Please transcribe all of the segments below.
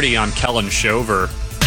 6:30. I'm Kellen Shover.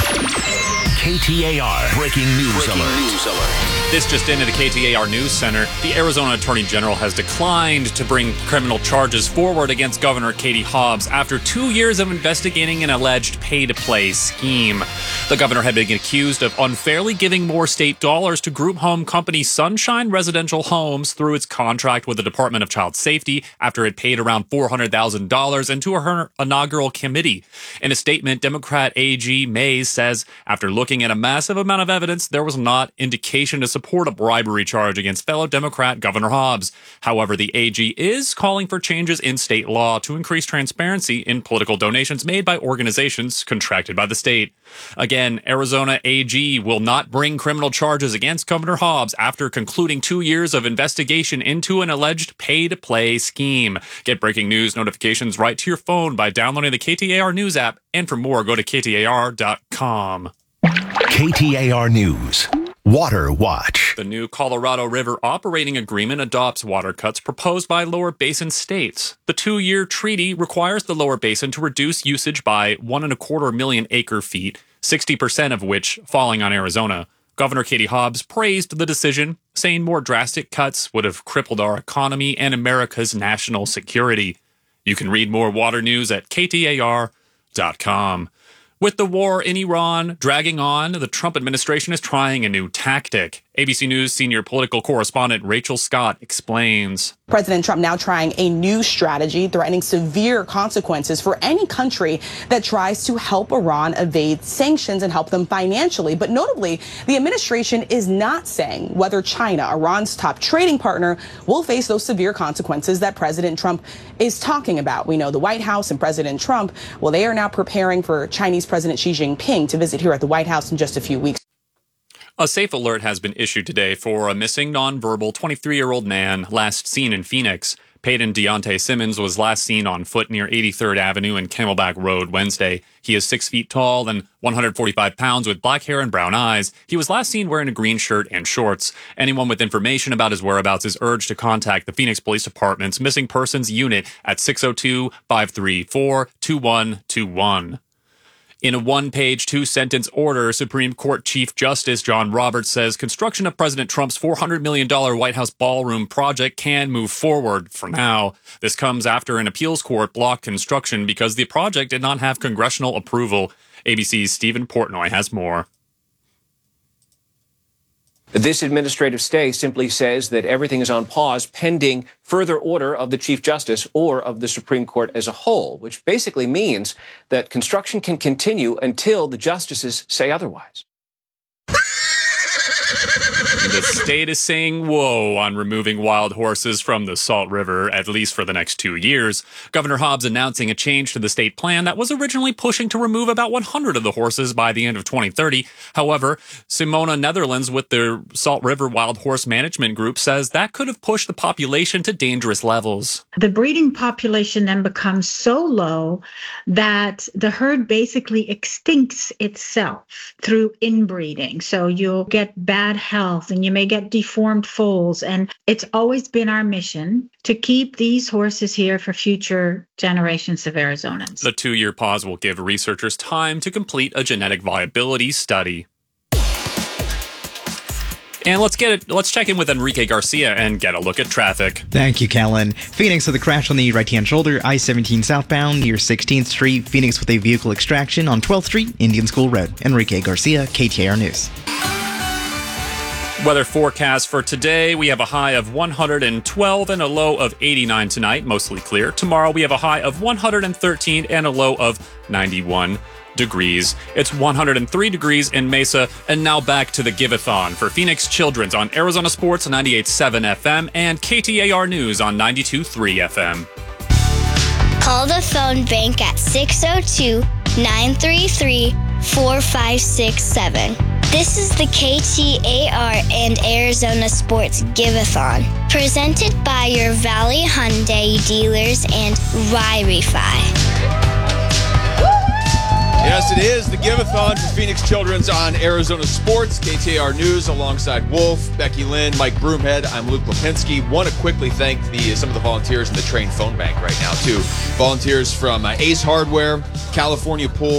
KTAR Breaking News Alert. This just into the KTAR News Center. The Arizona Attorney General has declined to bring criminal charges forward against Governor Katie Hobbs after 2 years of investigating an alleged pay-to-play scheme. The governor had been accused of unfairly giving more state dollars to group home company Sunshine Residential Homes through its contract with the Department of Child Safety after it paid around $400,000 into her inaugural committee. In a statement, Democrat AG Mays says, after looking at a massive amount of evidence, there was not indication to support a bribery charge against fellow Democrat Governor Hobbs. However, the AG is calling for changes in state law to increase transparency in political donations made by organizations contracted by the state. Again, Arizona AG will not bring criminal charges against Governor Hobbs after concluding 2 years of investigation into an alleged pay-to-play scheme. Get breaking news notifications right to your phone by downloading the KTAR News app. And for more, go to KTAR.com. KTAR News. Water Watch. The new Colorado River Operating Agreement adopts water cuts proposed by lower basin states. The 2-year treaty requires the lower basin to reduce usage by 1.25 million acre feet, 60% of which falling on Arizona. Governor Katie Hobbs praised the decision, saying more drastic cuts would have crippled our economy and America's national security. You can read more water news at KTAR.com. With the war in Iran dragging on, the Trump administration is trying a new tactic. ABC News senior political correspondent Rachel Scott explains. President Trump now trying a new strategy, threatening severe consequences for any country that tries to help Iran evade sanctions and help them financially. But notably, the administration is not saying whether China, Iran's top trading partner, will face those severe consequences that President Trump is talking about. We know the White House and President Trump, well, they are now preparing for Chinese President Xi Jinping to visit here at the White House in just a few weeks. A safe alert has been issued today for a missing nonverbal 23-year-old man last seen in Phoenix. Peyton Deontay Simmons was last seen on foot near 83rd Avenue and Camelback Road Wednesday. He is 6 feet tall and 145 pounds with black hair and brown eyes. He was last seen wearing a green shirt and shorts. Anyone with information about his whereabouts is urged to contact the Phoenix Police Department's Missing Persons Unit at 602-534-2121. In a one-page, two-sentence order, Supreme Court Chief Justice John Roberts says construction of President Trump's $400 million White House ballroom project can move forward for now. This comes after an appeals court blocked construction because the project did not have congressional approval. ABC's Stephen Portnoy has more. This administrative stay simply says that everything is on pause pending further order of the Chief Justice or of the Supreme Court as a whole, which basically means that construction can continue until the justices say otherwise. The state is saying whoa on removing wild horses from the Salt River, at least for the next 2 years. Governor Hobbs announcing a change to the state plan that was originally pushing to remove about 100 of the horses by the end of 2030. However, Simona Netherlands with the Salt River Wild Horse Management Group says that could have pushed the population to dangerous levels. The breeding population then becomes so low that the herd basically extincts itself through inbreeding. So you'll get bad health and you may get deformed foals. And it's always been our mission to keep these horses here for future generations of Arizonans. The 2-year pause will give researchers time to complete a genetic viability study. And let's check in with Enrique Garcia and get a look at traffic. Thank you, Kellen. Phoenix with a crash on the right-hand shoulder, I-17 southbound near 16th Street. Phoenix with a vehicle extraction on 12th Street, Indian School Road. Enrique Garcia, KTAR News. Weather forecast for today, we have a high of 112 and a low of 89 tonight, mostly clear. Tomorrow we have a high of 113 and a low of 91 degrees. It's 103 degrees in Mesa. And now back to the Give-a-thon for Phoenix Children's on Arizona Sports 98.7 FM and KTAR News on 92.3 FM. Call the phone bank at 602-933-4567. This is the KTAR and Arizona Sports Give-a-thon, presented by your Valley Hyundai dealers and Ry-Refi. Yes, it is the Give-a-thon for Phoenix Children's on Arizona Sports, KTAR News, alongside Wolf, Becky Lynn, Mike Broomhead. I'm Luke Lipinski. Want to quickly thank some of the volunteers in the Train phone bank right now, too. Volunteers from Ace Hardware, California Pool,